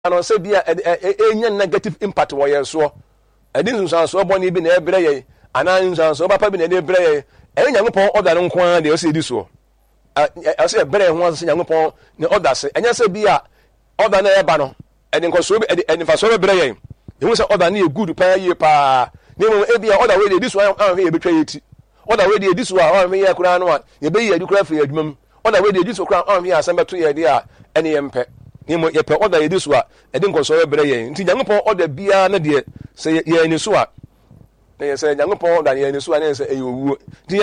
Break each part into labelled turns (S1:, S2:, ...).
S1: no say bia enya negative impact wo ye so edi nsunsanso boni bi na ebre ye ana nsunsanso papa bi na ebre ye Nyankopon order no nko de o se di so ase ebre ho ase Nyankopon ne order se enya se bia order na eba no edi nkoso bi edi fa so ebre ye ehu se order na e good pa ye pa ne mo e bia order we de di so an ye betwa ye ti order we de di so a an ye kura no a ye be ye di kura fa adwumam order we de di so kura an ye asem beto ye de a ene ye mpe Nimo ye pe order ye di so a edi nkoso ebre ye nti Nyankopon order bia na de se ye ni so a na ye se Nyankopon order ye ni so a na se e owu nti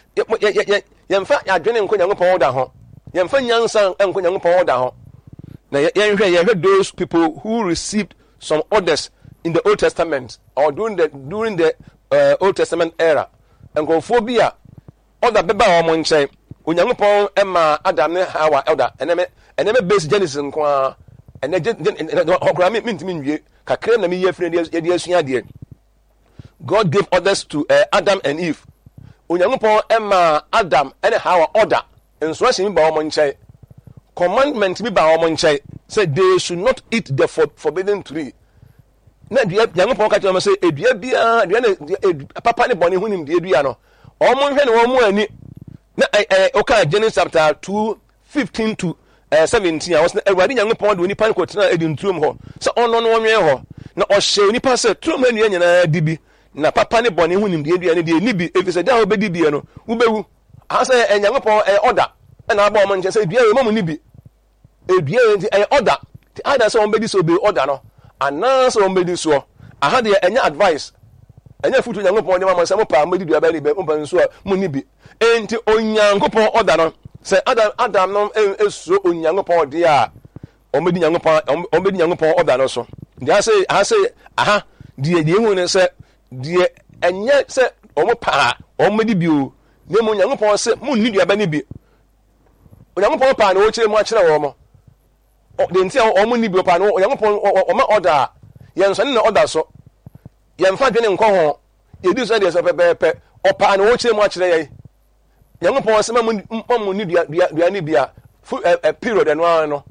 S1: ye mfa adwene nko Nyankopon order ho ye mfa nyansa nko Nyankopon order ho na ye hwe those people who received some orders in the Old Testament or during the Old Testament era nkofo bia order beba o mo nche Onyankopon ema Adam ne Hawa order eneme base Genesis nko a hokra me ntimi nwie kakra na me ye frɛ ye de asua de God gave orders to Adam and Eve Onyankopon ema Adam and Hawa order instruction ba o mo nche commandment bi ba o mo nche said they should not eat the forbidden tree na dua Nyankopon ka tell me say edua bia dua na papa ne bone hunim de edua no o mo hwe ne o mo ani na okay Genesis chapter 2:15 to 17 I was everybody Nyankopon de onipa ko tena edi ntuom ho se ono no onwe ho na o hye onipa se tuom anu nyina dibi na papa ne bone hunim de edua ne de nibi efise da obedi bi no ubewu asa Nyankopon order na agba o mo nche se edua e mo nibi edua nti order ti ada se on bedi so be order no ana so on bedi so aha de enya advice enya futu Nyankopon de ma se mo pa mbedi dua ba ni be mo ban so mo nibi enti Onyankopon order no se Adam no eso Onyankopon de a omedi Nyankopon order no so de say aha de hu ne se de enya se omo pa omedi bi o ne mo Nyankopon se mo ni dua ba ni bi Onyankopon pa na o kire mo a kire wo mo de nti omo ni bi o pa no Onyankopon o ma order ye nso ne order so ye mfa dwene nko ho ye di so de so pepepe o pa na o kire mo a kire ye Nyankopon se mamu ni dua ni bia period eno no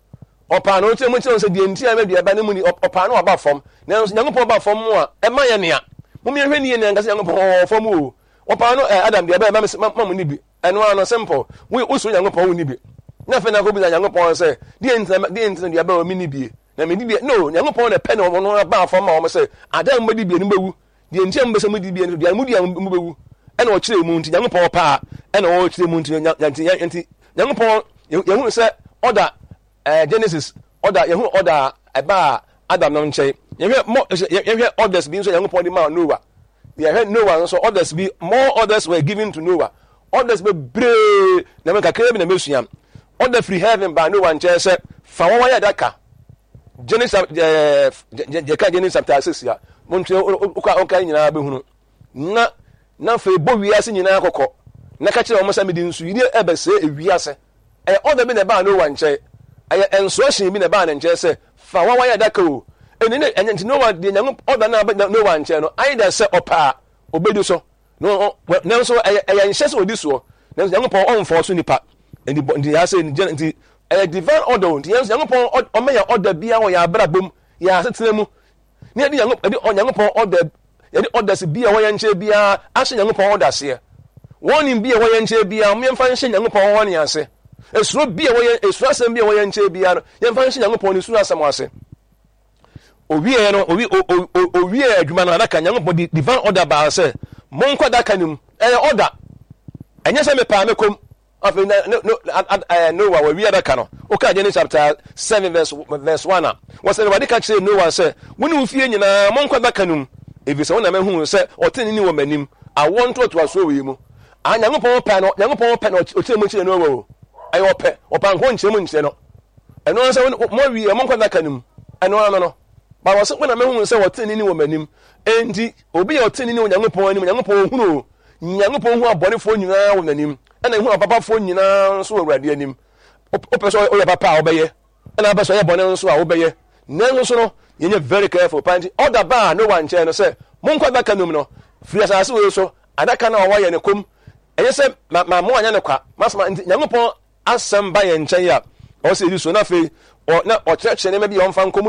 S1: opa no temo temo se die ntia me dua ba ne mu ni opa no aba fom na Nyankopon ba fom mu a e ma ye nea mo me hwe ni ne nka se Nyankopon fom o opa no Adam dua ba mamu ni bi eno no simple we usu Nyankopon wo ni bi na fe na ko bi Nyankopon se die ntia dua ba o mi ni bi na me ni bi no Nyankopon na pe na o no ba fom ma o se Adam mo di bi ni bewu die ntia mo be se mo di bi ni dua mo di mo bewu ena o kire mu nti Nyankopon pa ena o kire mu nti Nyankopon yehu se order Genesis order yehu order eba Adam no nche yehwe orders bi nso Nyankopon di ma Noah yehwe Noah nso orders bi more orders were given to Noah orders be bre na me kakere bi na mesuam order free heaven by Noah nche se fa wa ya daka Genesis Genesis chapter 6 ya mo nche o ka nyina be hunu na fe bo wiase nyina akokọ na ka kire o mo sa medi nsu yide ebese ewiase order bi na ba no wanche instruction bi na ba na nche se fa wa ya daka o eni no wa de nyam order na ba no wanche no either se opa obedu so no so nhye se odi so na nyam pon on for so nipa ndi ya se ndi divine order ndi nyam pon o me ya order bia wo ya brabom ya setena mu ne di nyam pon order yedi orders bia wo yenche bia ahye Nyankopon orders ye warning bia wo yenche bia mo yemfa nhye Nyankopon warning ase esuro bia wo esuro asem bia wo yenche bia no yemfa nhye Nyankopon ni suro asem ase owie no owie adwuma no adaka Nyankopon divine order ba ase mon kwada kanim order enye se me pa me kom afi no wa we adaka no oka Genesis chapter 7 verse 1 was say wadika kire Noah say woni ufie nyina mon kwada kanum evisa wona mehu se oteni ni wo manim awonto to aso we mu Nyankopon pa no otemu kire no wo ayo pe opa nko nchemu nche no eno se mo wi mo kwada kanum eno no ba wo se wona mehu se oteni ni wo manim enti obi ya oteni ni Nyankopon anim Nyankopon hunu Nyankopon hu abonefo nyina wo nanim ena hu apapafo nyina so awurade anim opeso o ya papa obeye ena abeso ya bone so a obeye nenso so no yenye very careful panti order ba no one chair no say mon kwa baka num no free asase we so adaka na wa ye ne kom enye se ma mo anya ne kwa masma Nyankopon asem ba ye nchen ya o se di so na fe na ɔkyerɛkyerɛ nneɛma bi a ɔmfa nkɔm